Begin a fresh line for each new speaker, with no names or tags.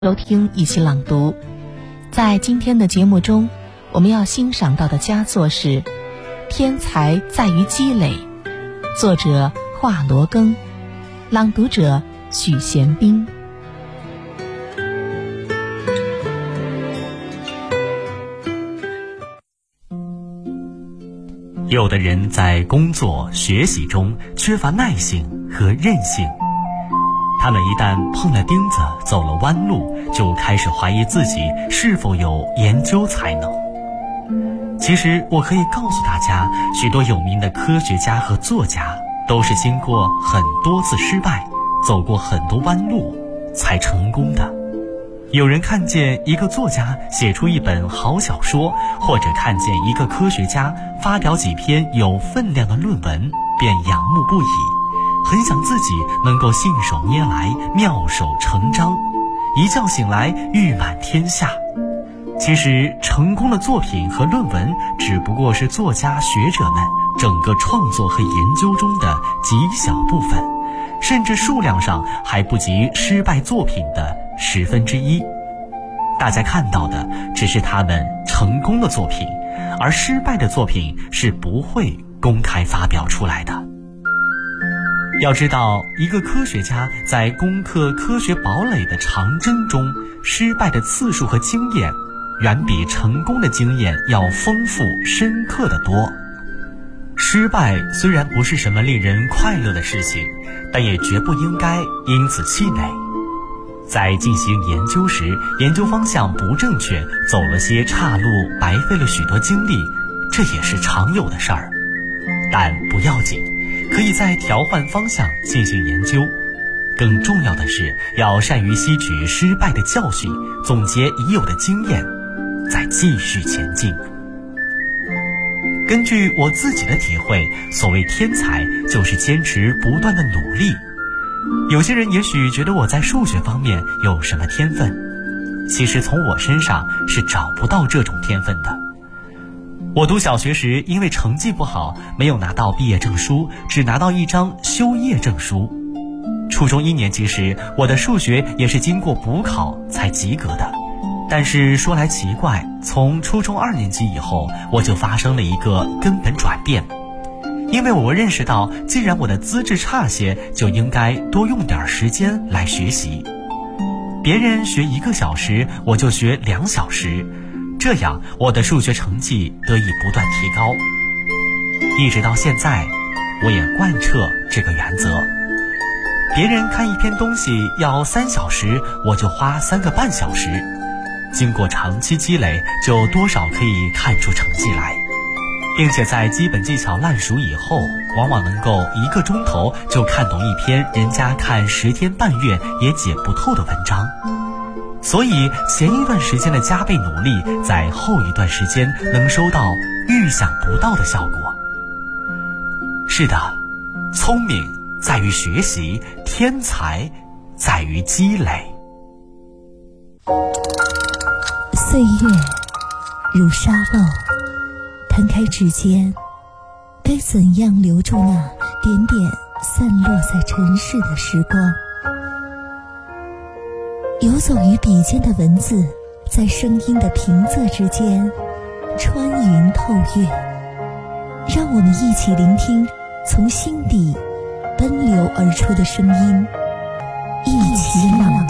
收听一起朗读。在今天的节目中，我们要欣赏到的佳作是《天才在于积累》，作者华罗庚，朗读者许贤斌。
有的人在工作、学习中缺乏耐性和韧性，他们一旦碰了钉子，走了弯路，就开始怀疑自己是否有研究才能。其实我可以告诉大家，许多有名的科学家和作家都是经过很多次失败，走过很多弯路才成功的。有人看见一个作家写出一本好小说，或者看见一个科学家发表几篇有分量的论文，便仰慕不已，很想自己能够信手捏来，妙手成章，一觉醒来誉满天下。其实成功的作品和论文只不过是作家学者们整个创作和研究中的极小部分，甚至数量上还不及失败作品的1/10。大家看到的只是他们成功的作品，而失败的作品是不会公开发表出来的。要知道，一个科学家在攻克科学堡垒的长征中，失败的次数和经验远比成功的经验要丰富深刻得多。失败虽然不是什么令人快乐的事情，但也绝不应该因此气馁。在进行研究时，研究方向不正确，走了些岔路，白费了许多精力，这也是常有的事儿。但不要紧，可以再调换方向进行研究。更重要的是，要善于吸取失败的教训，总结已有的经验，再继续前进。根据我自己的体会，所谓天才就是坚持不断的努力。有些人也许觉得我在数学方面有什么天分，其实从我身上是找不到这种天分的。我读小学时因为成绩不好，没有拿到毕业证书，只拿到一张修业证书。初中1年级时，我的数学也是经过补考才及格的。但是说来奇怪，从初中2年级以后，我就发生了一个根本转变。因为我认识到，既然我的资质差些，就应该多用点时间来学习。别人学1个小时，我就学2小时，这样我的数学成绩得以不断提高。一直到现在，我也贯彻这个原则。别人看一篇东西要3小时，我就花3个半小时。经过长期积累，就多少可以看出成绩来，并且在基本技巧烂熟以后，往往能够1个钟头就看懂一篇人家看10天半月也解不透的文章。所以前一段时间的加倍努力，在后一段时间能收到预想不到的效果。是的，聪明在于学习，天才在于积累。
岁月如沙漏，摊开指尖，该怎样留住那点点散落在尘世的时光？游走于笔尖的文字，在声音的平仄之间穿云透月。让我们一起聆听从心底奔流而出的声音，一起朗读。